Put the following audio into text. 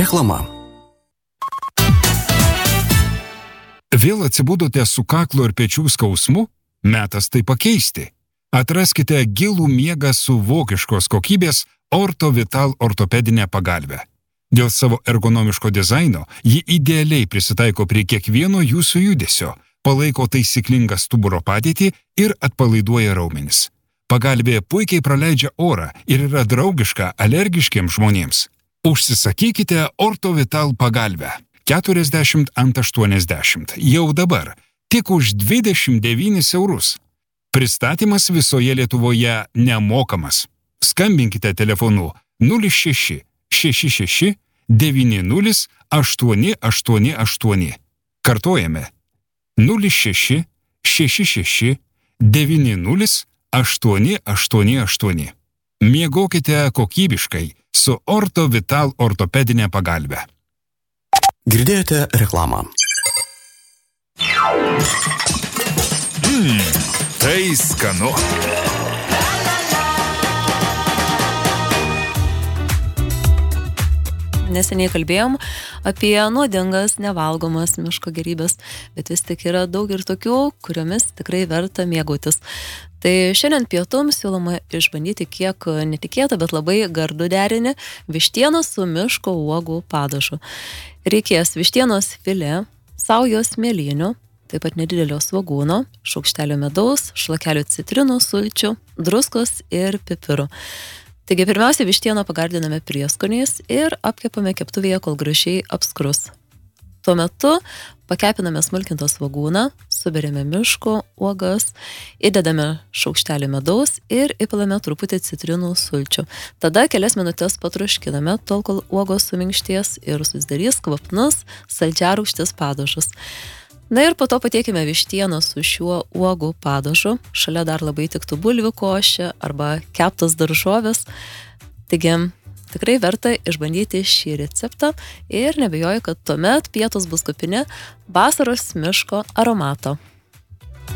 Reklama. Vėl atsibudote su kaklo ir pečių skausmu? Metas tai pakeisti. Atraskite gilų miegą su vokiškos kokybės Orto Vital ortopedinę pagalvę. Dėl savo ergonomiško dizaino ji idealiai prisitaiko prie kiekvieno jūsų judesio, palaiko taisyklingą stuburo padėtį ir atpalaiduoja raumenis. Pagalvė puikiai praleidžia orą ir yra draugiška alergiškiems žmonėms. Užsisakykite Orto Vital pagalvę 40 ant 80 jau dabar, tik už 29 eurus. Pristatymas visoje Lietuvoje nemokamas. Skambinkite telefonu 06 66 90 888. Kartojame 06 66 90 888. Miegokite kokybiškai su Orto Vital ortopedinė pagalvė. Girdėjote reklamą. Tai skanu. Neseniai kalbėjom apie nuodingas, nevalgomas miško gėrybės, bet vis tik yra daug ir tokių, kuriomis tikrai verta mėgautis. Tai šiandien pietums siūloma išbandyti kiek netikėtą, bet labai gardų derinį vištienos su miško uogų padažu. Reikės vištienos filė, saujos mėlynių, taip pat nedidelio svogūno, šaukštelio medaus, šlakelio citrinų, sulčių, druskos ir pipirų. Taigi pirmiausia, vištieną pagardiname prieskoniais ir apkepame keptuvėje, kol gražiai apskrus. Tuo metu pakepiname smulkintą svogūną, suberiame miško uogas, įdedame šaukštelį medaus ir įpilame truputį citrinų sulčių. Tada kelias minutės patruškiname, tol kol uogos suminkštės ir susidarys kvapnus saldžiarūgštis padažas. Na ir po to patiekime vištieną su šiuo uogų padažu. Šalia dar labai tiktų bulvių košė arba keptas daržovės. Taigi tikrai verta išbandyti šį receptą ir nebejoju, kad tuomet pietus bus kupini vasaros miško aromato.